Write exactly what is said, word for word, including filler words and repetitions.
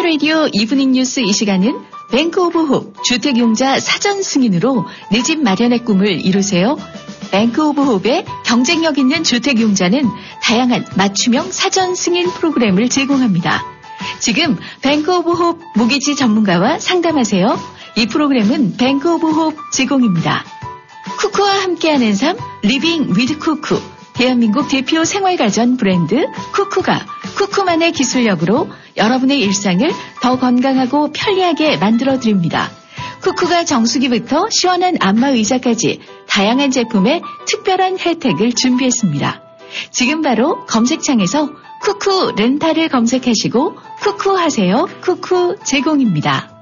라디오 이브닝 뉴스 이 시간은 뱅크 오브 홉 주택용자 사전 승인으로 내 집 마련의 꿈을 이루세요. 뱅크 오브 홉의 경쟁력 있는 주택용자는 다양한 맞춤형 사전 승인 프로그램을 제공합니다. 지금 뱅크 오브 홉 모기지 전문가와 상담하세요. 이 프로그램은 뱅크 오브 홉 제공입니다. 쿠쿠와 함께하는 삶 리빙 위드 쿠쿠. 대한민국 대표 생활가전 브랜드 쿠쿠가 쿠쿠만의 기술력으로 여러분의 일상을 더 건강하고 편리하게 만들어드립니다. 쿠쿠가 정수기부터 시원한 안마의자까지 다양한 제품에 특별한 혜택을 준비했습니다. 지금 바로 검색창에서 쿠쿠 렌탈을 검색하시고 쿠쿠 하세요. 쿠쿠 제공입니다.